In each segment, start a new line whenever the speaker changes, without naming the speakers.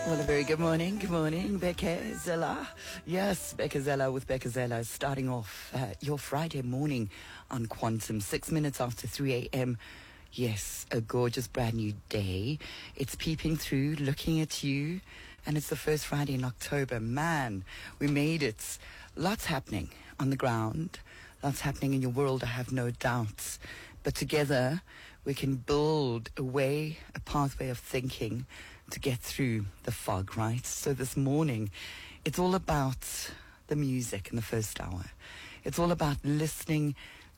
Well, a very good morning. Good morning, Becca Zella. Yes, Becca Zella with Becca Zella starting off your Friday morning on Quantum, 6 minutes after 3 a.m. Yes, a gorgeous brand new day. It's peeping through, looking at you, and it's the first Friday in October. Man, we made it. Lots happening on the ground. Lots happening in your world, I have no doubts. But together, we can build a way, a pathway of thinking to get through the fog, right? So this morning, it's all about the music in the first hour. It's all about listening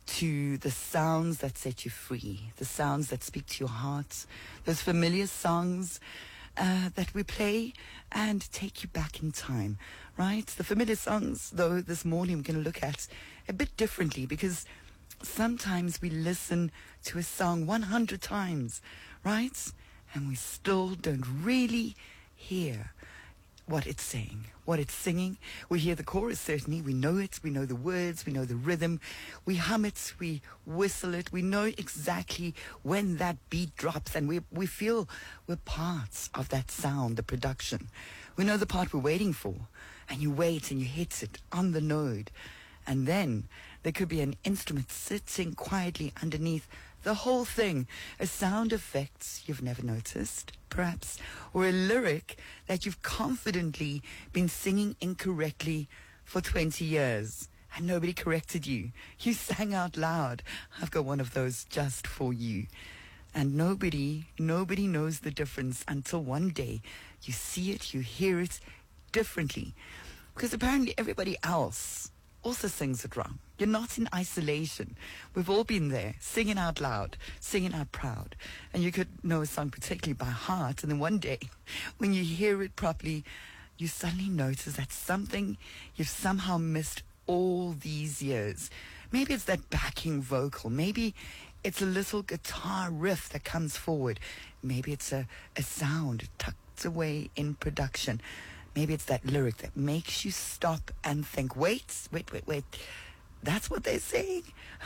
to the sounds that set you free, the sounds that speak to your heart, those familiar songs that we play and take you back in time, right? The familiar songs, though, this morning we're going to look at a bit differently because sometimes we listen to a song 100 times, right? And we still don't really hear what it's saying, what it's singing. We hear the chorus, certainly. We know it. We know the words. We know the rhythm. We hum it. We whistle it. We know exactly when that beat drops. And we feel we're parts of that sound, the production. We know the part we're waiting for. And you wait and you hit it on the node. And then there could be an instrument sitting quietly underneath the whole thing. A sound effect you've never noticed, perhaps, or a lyric that you've confidently been singing incorrectly for 20 years and nobody corrected you. You sang out loud. I've got one of those just for you. And nobody knows the difference until one day you see it, you hear it differently. Because apparently everybody else also sings it wrong. You're not in isolation. We've all been there, singing out loud, singing out proud. And you could know a song particularly by heart, and then one day, when you hear it properly, you suddenly notice that something you've somehow missed all these years. Maybe it's that backing vocal. Maybe it's a little guitar riff that comes forward. Maybe it's a sound tucked away in production. Maybe it's that lyric that makes you stop and think, wait. That's what they're saying.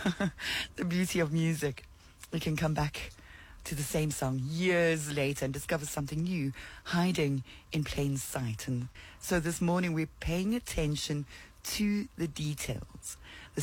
The beauty of music. We can come back to the same song years later and discover something new hiding in plain sight. And so this morning we're paying attention to the details,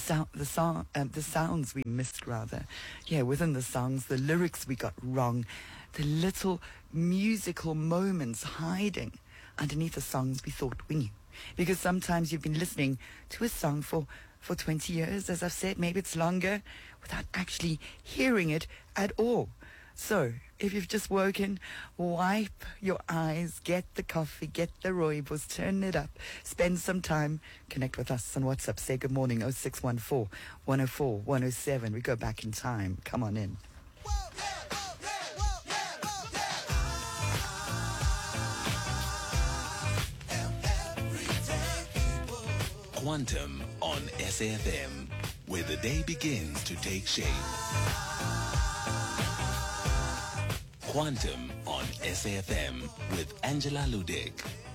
the sounds we missed rather. Yeah, within the songs, the lyrics we got wrong, the little musical moments hiding underneath the songs we thought we knew. Because sometimes you've been listening to a song for 20 years, as I've said, maybe it's longer, without actually hearing it at all. So, if you've just woken, wipe your eyes, get the coffee, get the rooibos, turn it up, spend some time, connect with us on WhatsApp, say good morning, 0614 104 107. We go back in time. Come on in.
Quantum on SAFM, where the day begins to take shape. Quantum on SAFM with Angela Ludick.